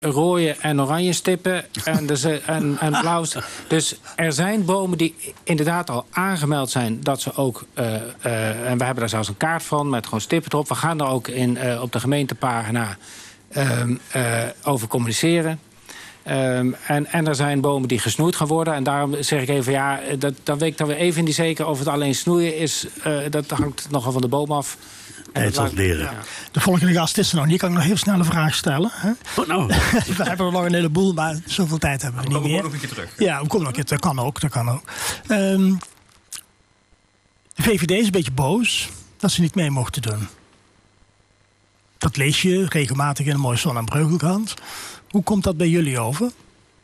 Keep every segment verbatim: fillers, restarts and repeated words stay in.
rode en oranje stippen en, dus, en, en blauw. Dus er zijn bomen die inderdaad al aangemeld zijn dat ze ook... Uh, uh, en we hebben daar zelfs een kaart van met gewoon stippen erop. We gaan er ook in, uh, op de gemeentepagina uh, uh, over communiceren. Um, en, en er zijn bomen die gesnoeid gaan worden. En daarom zeg ik even, ja, dat, dan weet ik dan weer even in die zeker... of het alleen snoeien is, uh, dat hangt nogal van de boom af. Het zal leren. Ja. De volgende gast is er nog niet. Kan ik nog heel snel een vraag stellen? Hè? Oh, nou. We hebben er nog een heleboel, maar zoveel tijd hebben we, we niet meer. We komen nog een keer terug. Ja, we komen nog een keer. Dat kan ook. Dat kan ook. Um, de V V D is een beetje boos dat ze niet mee mochten doen. Dat lees je regelmatig in een mooie Zon- en Breukelkrant. Hoe komt dat bij jullie over?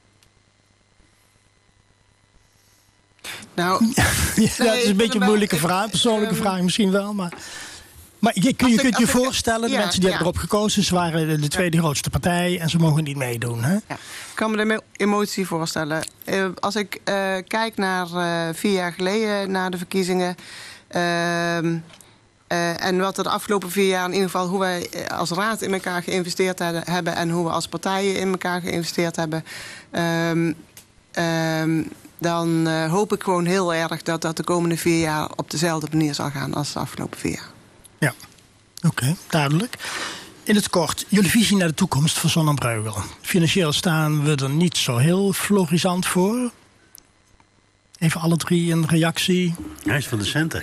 Nou, ja, nee, dat is een beetje een moeilijke ik, vraag. Persoonlijke um, vraag misschien wel, maar... Maar je, kun, je ik, kunt je ik, voorstellen, de ja, mensen die ja. hebben erop gekozen... ze waren de tweede ja. grootste partij en ze mogen niet meedoen. Hè? Ja. Ik kan me de emotie voorstellen. Uh, als ik uh, kijk naar uh, vier jaar geleden, na de verkiezingen... Uh, uh, en wat er de afgelopen vier jaar in ieder geval... hoe wij als raad in elkaar geïnvesteerd hebben... en hoe we als partijen in elkaar geïnvesteerd hebben... Um, um, dan uh, hoop ik gewoon heel erg dat dat de komende vier jaar... op dezelfde manier zal gaan als de afgelopen vier jaar. Ja, oké, okay, duidelijk. In het kort, jullie visie naar de toekomst van Zon en Breugel. Financieel staan we er niet zo heel florissant voor. Even alle drie een reactie. Hij is van de centen.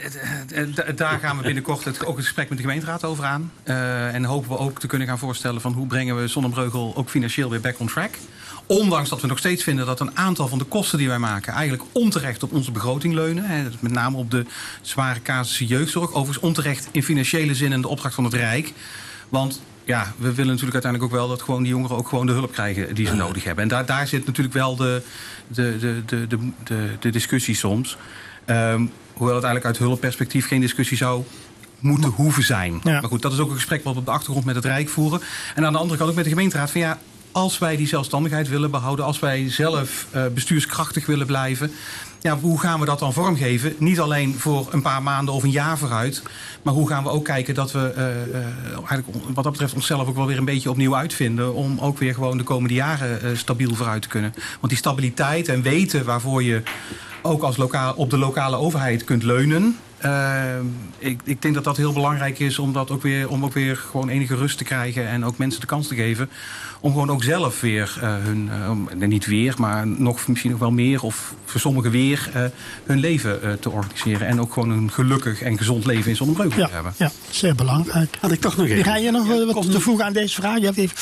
Daar gaan we binnenkort het, ook het gesprek met de gemeenteraad over aan. Uh, en hopen we ook te kunnen gaan voorstellen... van hoe brengen we Zon en Breugel ook financieel weer back on track. Ondanks dat we nog steeds vinden dat een aantal van de kosten die wij maken... eigenlijk onterecht op onze begroting leunen. Hè, met name op de zware casussen jeugdzorg. Overigens onterecht in financiële zin in de opdracht van het Rijk. Want ja, we willen natuurlijk uiteindelijk ook wel... dat gewoon die jongeren ook gewoon de hulp krijgen die ze nodig hebben. En daar, daar zit natuurlijk wel de, de, de, de, de, de, de discussie soms. Um, hoewel het eigenlijk uit hulpperspectief geen discussie zou... moeten hoeven zijn. Ja. Maar goed, dat is ook een gesprek wat we op de achtergrond met het Rijk voeren. En aan de andere kant ook met de gemeenteraad van ja... als wij die zelfstandigheid willen behouden... als wij zelf uh, bestuurskrachtig willen blijven... ja, hoe gaan we dat dan vormgeven? Niet alleen voor een paar maanden of een jaar vooruit... maar hoe gaan we ook kijken dat we uh, uh, eigenlijk wat dat betreft onszelf ook wel weer een beetje opnieuw uitvinden... om ook weer gewoon de komende jaren uh, stabiel vooruit te kunnen. Want die stabiliteit en weten waarvoor je ook als lokaal, op de lokale overheid kunt leunen... Uh, ik, ik denk dat dat heel belangrijk is om, dat ook weer, om ook weer gewoon enige rust te krijgen... en ook mensen de kans te geven om gewoon ook zelf weer uh, hun... Uh, niet weer, maar nog, misschien nog wel meer... of voor sommigen weer uh, hun leven uh, te organiseren... en ook gewoon een gelukkig en gezond leven in Zon en Breugel ja, te hebben. Ja, zeer belangrijk. Had ik toch nog even. Ga je nog ja, wat kom... te voegen aan deze vraag? Je hebt even...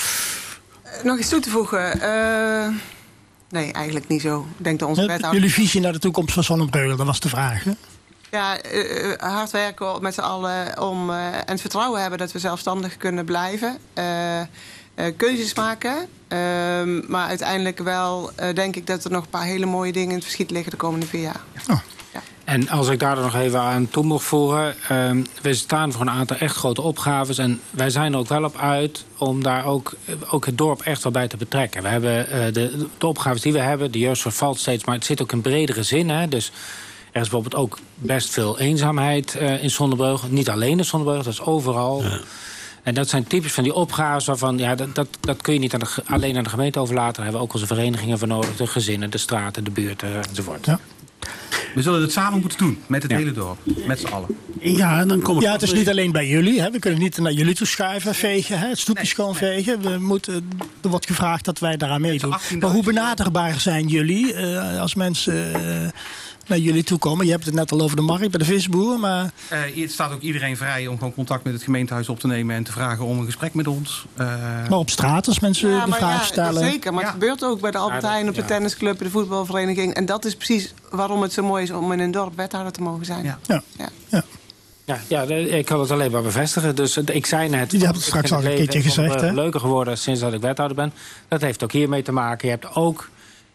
uh, nog iets toe te voegen... Uh... Nee, eigenlijk niet zo. Ik denk dat onze wethouder... Jullie visie naar de toekomst van Zon en Breugel, dat was de vraag, hè? Ja, uh, hard werken met z'n allen om, uh, en het vertrouwen hebben dat we zelfstandig kunnen blijven. Uh, uh, keuzes maken. Uh, maar uiteindelijk wel uh, denk ik dat er nog een paar hele mooie dingen in het verschiet liggen de komende vier jaar. Oh. Ja. En als ik daar nog even aan toe mag voegen... Uh, we staan voor een aantal echt grote opgaves... en wij zijn er ook wel op uit om daar ook, ook het dorp echt wel bij te betrekken. We hebben uh, de, de opgaves die we hebben, de jeugdzorg valt steeds... maar het zit ook in bredere zin, hè, dus... Er is bijvoorbeeld ook best veel eenzaamheid uh, in Zon en Breugel. Niet alleen in Zon en Breugel, dat is overal. Ja. En dat zijn typisch van die opgaves waarvan... Ja, dat, dat, dat kun je niet aan de, alleen aan de gemeente overlaten. Daar hebben we ook onze verenigingen voor nodig. De gezinnen, de straten, de buurten enzovoort. Ja. We zullen het samen moeten doen, met het ja. hele dorp. Met z'n allen. Ja, dan kom ik ja, het is niet alleen bij jullie. Hè. We kunnen niet naar jullie toe schuiven, vegen. Hè. Het stoepje nee, schoon vegen. We moeten, er wordt gevraagd dat wij daaraan meedoen. Maar hoe benaderbaar zijn jullie uh, als mensen... Uh, naar jullie toe komen. Je hebt het net al over de markt bij de visboer, maar... Uh, het staat ook iedereen vrij om gewoon contact met het gemeentehuis op te nemen... en te vragen om een gesprek met ons. Uh... Maar op straat, als mensen ja, de vraag ja, stellen... Zeker, maar ja. het gebeurt ook bij de Albert Heijn, op de ja. tennisclub... de voetbalvereniging. En dat is precies waarom het zo mooi is om in een dorp wethouder te mogen zijn. Ja, ja. ja. ja. Ja, ja, ik kan het alleen maar bevestigen. Dus ik zei net... Je hebt het straks al een keertje gezegd, hè? Leuker geworden sinds dat ik wethouder ben. Dat heeft ook hiermee te maken. Je hebt ook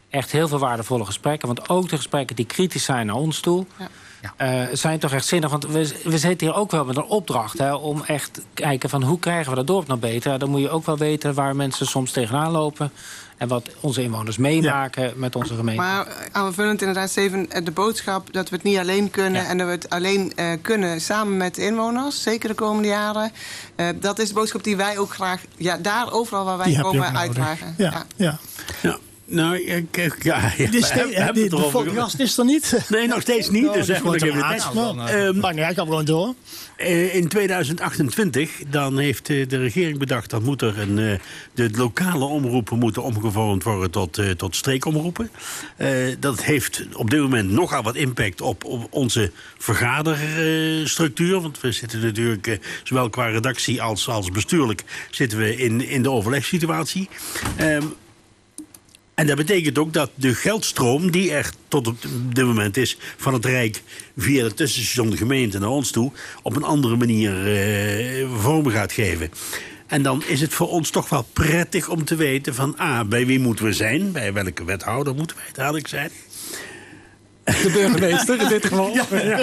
echt heel veel waardevolle gesprekken. Want ook de gesprekken die kritisch zijn naar ons toe... Ja. Uh, zijn toch echt zinnig. Want we, we zitten hier ook wel met een opdracht... Hè, om echt te kijken van hoe krijgen we dat dorp nou beter. Dan moet je ook wel weten waar mensen soms tegenaan lopen... en wat onze inwoners meemaken ja. met onze gemeente. Maar aanvullend inderdaad, Steven, de boodschap... dat we het niet alleen kunnen ja. en dat we het alleen uh, kunnen samen met de inwoners... zeker de komende jaren. Uh, dat is de boodschap die wij ook graag... ja, daar overal waar wij komen uitdragen. Ja, ja. ja. ja. Nou, ik, ja, ja, de, ste- we de, de volgende gast is er niet. Nee, nog steeds niet. Oh, dus dus wordt een haast. Um, maar nee, ik ga gewoon door. In tweeduizend achtentwintig dan heeft de regering bedacht... dat moet er een, de lokale omroepen moeten omgevormd worden tot, tot streekomroepen. Uh, dat heeft op dit moment nogal wat impact op, op onze vergaderstructuur. Want we zitten natuurlijk, uh, zowel qua redactie als, als bestuurlijk... zitten we in, in de overlegssituatie. Um, En dat betekent ook dat de geldstroom die er tot op dit moment is... van het Rijk via de tussenstation de gemeente naar ons toe... op een andere manier uh, vorm gaat geven. En dan is het voor ons toch wel prettig om te weten van... ah, bij wie moeten we zijn? Bij welke wethouder moeten wij dadelijk zijn? De burgemeester in dit geval. Ja, ja.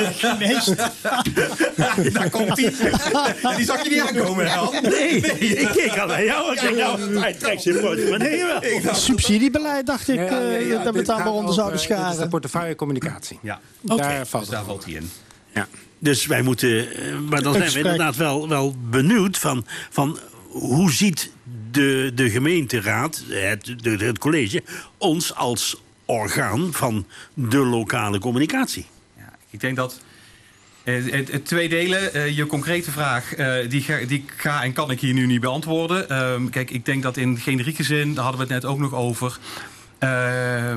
Daar komt hij. Die zag je niet aankomen, hè? Nee, nee, ik keek al naar jou. Ik denk, nou, hij trekt zijn portemonnee wel. Subsidiebeleid, dacht ik, ja, ja, ja, ja, dat we het daar maar onder zouden scharen. Het is de portefeuille communicatie. Ja, okay. daar, valt, dus daar valt hij in. Ja. Dus wij moeten... Maar dan zijn we inderdaad wel, wel benieuwd van... van hoe ziet de, de gemeenteraad, het, de, het college, ons als orgaan van de lokale communicatie? Ja, ik denk dat uh, het, het twee delen. Uh, je concrete vraag, uh, die, ga, die ga en kan ik hier nu niet beantwoorden. Uh, kijk, ik denk dat in generieke zin, daar hadden we het net ook nog over... Uh,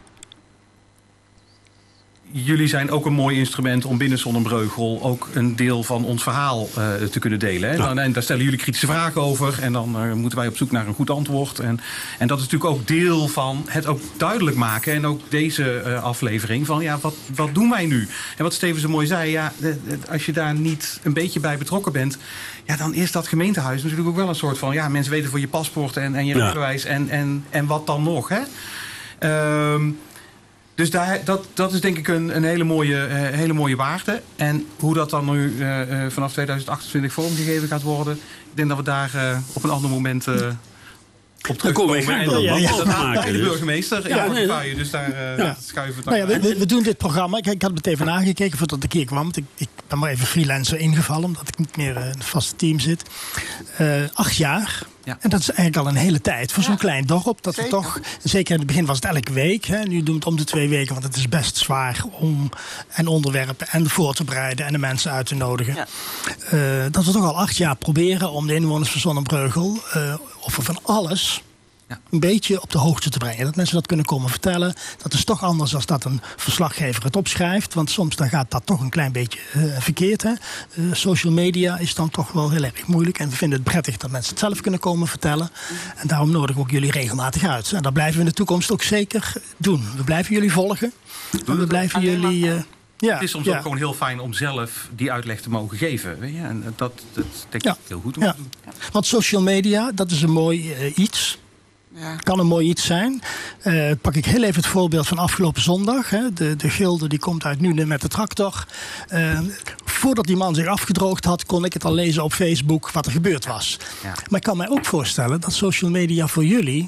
jullie zijn ook een mooi instrument om binnen Zonnebreugel ook een deel van ons verhaal uh, te kunnen delen. Hè? Ja. En daar stellen jullie kritische vragen over en dan uh, moeten wij op zoek naar een goed antwoord. En, en dat is natuurlijk ook deel van het ook duidelijk maken en ook deze uh, aflevering van ja, wat, wat doen wij nu? En wat Steven zo mooi zei, ja, de, de, als je daar niet een beetje bij betrokken bent, ja, dan is dat gemeentehuis natuurlijk ook wel een soort van, ja, mensen weten voor je paspoort en, en je rijbewijs ja. en, en, en wat dan nog, hè? Um, Dus daar, dat, dat is denk ik een, een hele, mooie, uh, hele mooie waarde. En hoe dat dan nu uh, uh, vanaf tweeduizend achtentwintig vormgegeven gaat worden... ik denk dat we daar uh, op een ander moment uh, op terugkomen. Dan komen we dan ja, ja, ja. maken, de burgemeester in ja, de portefeuille. Dus daar uh, ja. schuiven we het nou ja, we, we doen dit programma. Ik, ik had het even aangekeken voordat ik hier kwam. Want ik, ik ben maar even freelancer ingevallen... omdat ik niet meer in het vaste team zit. Uh, acht jaar... Ja. En dat is eigenlijk al een hele tijd voor zo'n ja. klein dorp. Dat zeker. we toch, zeker in het begin was het elke week. Hè, nu doen we het om de twee weken, want het is best zwaar om en onderwerpen en voor te bereiden en de mensen uit te nodigen. Ja. Uh, dat we toch al acht jaar proberen om de inwoners van Zonnebreugel uh, over van alles ja. een beetje op de hoogte te brengen. Dat mensen dat kunnen komen vertellen. Dat is toch anders dan dat een verslaggever het opschrijft. Want soms dan gaat dat toch een klein beetje uh, verkeerd. Hè? Uh, social media is dan toch wel heel erg moeilijk. En we vinden het prettig dat mensen het zelf kunnen komen vertellen. En daarom nodigen we ook jullie regelmatig uit. En dat blijven we in de toekomst ook zeker doen. We blijven jullie volgen. En we blijven jullie... Uh, Ja, het is soms ja. ook gewoon heel fijn om zelf die uitleg te mogen geven. Weet je? En dat, dat denk ik ja. heel goed om ja. te doen. Want social media, dat is een mooi uh, iets... Ja. Kan een mooi iets zijn. Uh, pak ik heel even het voorbeeld van afgelopen zondag. Hè. De, de gilde die komt uit Nuenen met de tractor. Uh, voordat die man zich afgedroogd had, kon ik het al lezen op Facebook wat er gebeurd was. Ja. Maar ik kan mij ook voorstellen dat social media voor jullie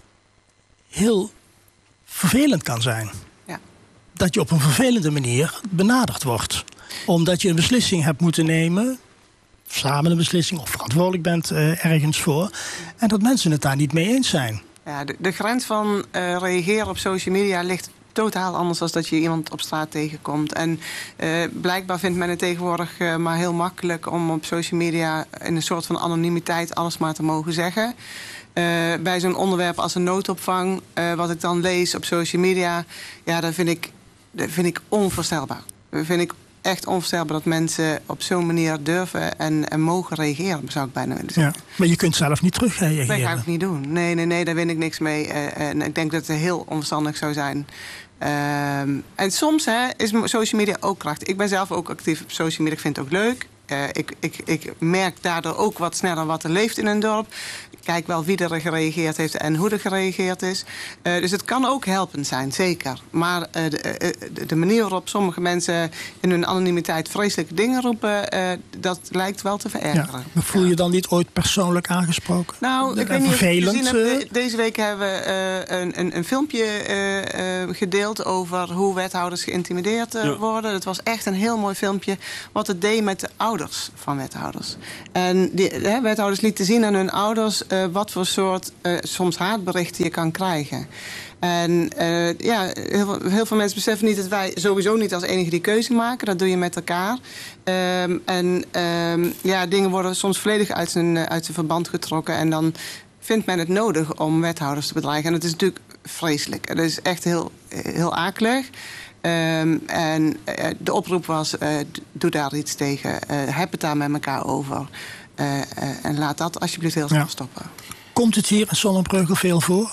heel vervelend kan zijn. Ja. Dat je op een vervelende manier benaderd wordt. Omdat je een beslissing hebt moeten nemen... samen een beslissing of verantwoordelijk bent uh, ergens voor. En dat mensen het daar niet mee eens zijn. Ja, de, de grens van uh, reageren op social media ligt totaal anders dan dat je iemand op straat tegenkomt. En uh, blijkbaar vindt men het tegenwoordig uh, maar heel makkelijk om op social media in een soort van anonimiteit alles maar te mogen zeggen. Uh, bij zo'n onderwerp als een noodopvang, uh, wat ik dan lees op social media, ja, dat vind ik, dat vind ik onvoorstelbaar. Dat vind ik echt onvoorstelbaar dat mensen op zo'n manier durven en, en mogen reageren, zou ik bijna willen zeggen. Ja, maar je kunt zelf niet terug reageren. Nee, dat ga ik niet doen. Nee, nee, nee, daar win ik niks mee. Uh, en ik denk dat het heel onverstandig zou zijn. Uh, en soms hè, is social media ook krachtig. Ik ben zelf ook actief op social media. Ik vind het ook leuk. uh, ik, ik, ik merk daardoor ook wat sneller wat er leeft in een dorp. Ik kijk wel wie er gereageerd heeft en hoe er gereageerd is. Uh, dus het kan ook helpend zijn, zeker. Maar uh, de, uh, de manier waarop sommige mensen in hun anonimiteit vreselijke dingen roepen, uh, dat lijkt wel te verergeren. Ja, maar voel je dan niet ooit persoonlijk aangesproken? Nou, ik weet niet of je gezien hebt, deze week hebben we uh, een, een, een filmpje uh, uh, gedeeld over hoe wethouders geïntimideerd uh, ja. worden. Het was echt een heel mooi filmpje wat het deed met de ouders van wethouders. En die hè, wethouders lieten zien aan hun ouders uh, wat voor soort uh, soms haatberichten je kan krijgen. En uh, ja, heel veel, heel veel mensen beseffen niet dat wij sowieso niet als enige die keuze maken. Dat doe je met elkaar. Um, en um, ja, dingen worden soms volledig uit zijn, uit zijn verband getrokken. En dan vindt men het nodig om wethouders te bedreigen. En het is natuurlijk vreselijk. Het is echt heel, heel akelig. Um, en uh, de oproep was, uh, doe daar iets tegen. Uh, heb het daar met elkaar over. Uh, uh, en laat dat alsjeblieft heel snel ja. stoppen. Komt het hier in Zonnebreugel veel voor?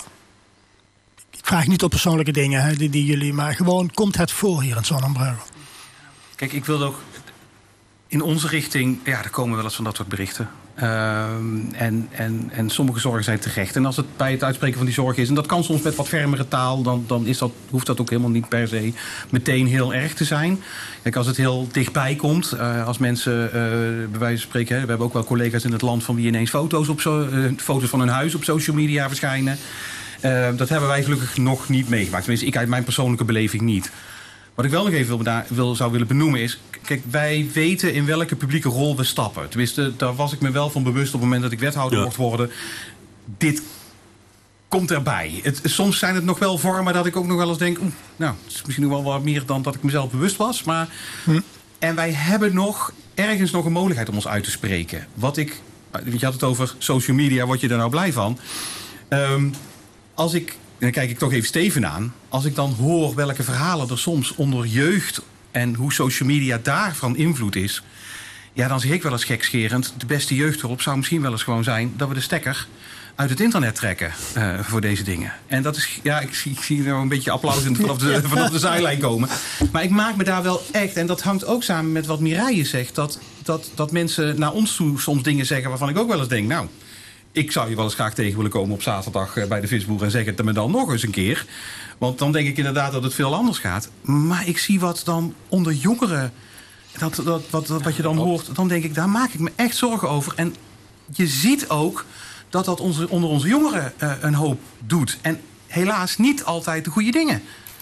Ik vraag niet op persoonlijke dingen, hè, die, die jullie, maar gewoon, komt het voor hier in Zonnebreugel? Kijk, ik wil ook in onze richting, ja, er komen wel eens van dat soort berichten. Um, en, en, en sommige zorgen zijn terecht. En als het bij het uitspreken van die zorg is, en dat kan soms met wat fermere taal, dan, dan is dat, hoeft dat ook helemaal niet per se meteen heel erg te zijn. Kijk, als het heel dichtbij komt, uh, als mensen, uh, bij wijze van spreken, hè, we hebben ook wel collega's in het land van wie ineens foto's, op zo, uh, foto's van hun huis op social media verschijnen. Uh, dat hebben wij gelukkig nog niet meegemaakt. Tenminste, ik uit mijn persoonlijke beleving niet. Wat ik wel nog even wil, wil, zou willen benoemen is, kijk, wij weten in welke publieke rol we stappen. Tenminste, daar was ik me wel van bewust op het moment dat ik wethouder ja. mocht worden. Dit komt erbij. Het, soms zijn het nog wel vormen dat ik ook nog wel eens denk, oeh, nou, het is misschien nog wel wat meer dan dat ik mezelf bewust was. Maar, hm. En wij hebben nog ergens nog een mogelijkheid om ons uit te spreken. Wat ik, je had het over social media, word je daar nou blij van? Um, als ik, en dan kijk ik toch even Steven aan, als ik dan hoor welke verhalen er soms onder jeugd en hoe social media daarvan invloed is, ja, dan zeg ik wel eens gekscherend, de beste jeugdhulp zou misschien wel eens gewoon zijn dat we de stekker uit het internet trekken uh, voor deze dingen. En dat is, ja, ik zie, ik zie nou een beetje applaus vanaf de, vanaf de zijlijn komen. Maar ik maak me daar wel echt, en dat hangt ook samen met wat Mireille zegt, dat, dat, dat mensen naar ons toe soms dingen zeggen waarvan ik ook wel eens denk, nou, ik zou je wel eens graag tegen willen komen op zaterdag bij de visboer en zeg het me dan nog eens een keer. Want dan denk ik inderdaad dat het veel anders gaat. Maar ik zie wat dan onder jongeren, dat, dat, wat, wat je dan hoort, dan denk ik, daar maak ik me echt zorgen over. En je ziet ook dat dat onze, onder onze jongeren uh, een hoop doet. En helaas niet altijd de goede dingen.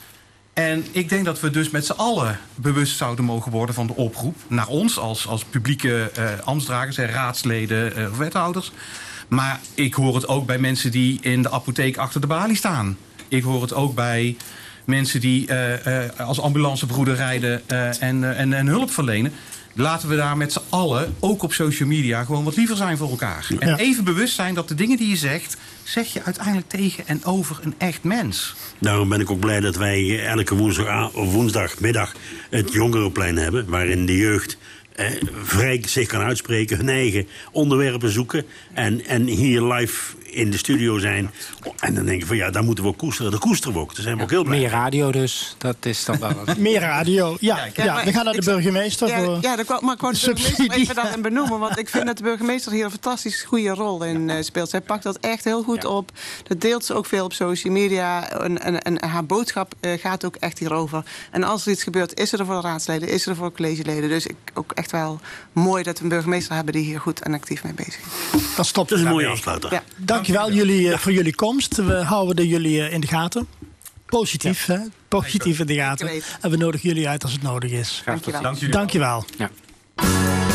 En ik denk dat we dus met z'n allen bewust zouden mogen worden van de oproep naar ons als, als publieke uh, ambtsdragers en raadsleden uh, of wethouders. Maar ik hoor het ook bij mensen die in de apotheek achter de balie staan. Ik hoor het ook bij mensen die uh, uh, als ambulancebroeder rijden uh, en, uh, en, en hulp verlenen. Laten we daar met z'n allen, ook op social media, gewoon wat liever zijn voor elkaar. Ja. En even bewust zijn dat de dingen die je zegt, zeg je uiteindelijk tegen en over een echt mens. Daarom ben ik ook blij dat wij elke woensdag, of woensdagmiddag het jongerenplein hebben, waarin de jeugd Eh, vrij zich kan uitspreken, hun eigen onderwerpen zoeken en, en hier live in de studio zijn. En dan denk ik van ja, daar moeten we ook koesteren. De koesteren we ook. Daar zijn we ja, ook heel blij. Meer radio dus, dat is dan wel wat. Meer radio, ja. ja, ja, ja we gaan naar de burgemeester. Ja, voor ja, ja maar ik wou de burgemeester even daarin benoemen. Want ik vind dat de burgemeester hier een fantastisch goede rol in uh, speelt. Zij pakt dat echt heel goed ja. op. Dat deelt ze ook veel op social media. En, en, en haar boodschap uh, gaat ook echt hierover. En als er iets gebeurt, is ze er voor de raadsleden, is ze er voor de collegeleden. Dus ik, ook echt wel mooi dat we een burgemeester hebben die hier goed en actief mee bezig is. Dat stopt dus een mooie afsluiter. Ja. Dankjewel jullie, uh, voor jullie komst. We houden de jullie uh, in de gaten. Positief, ja. hè? Positief in de gaten. En we nodigen jullie uit als het nodig is. Dankjewel. Dank jullie Dankjewel. Ja.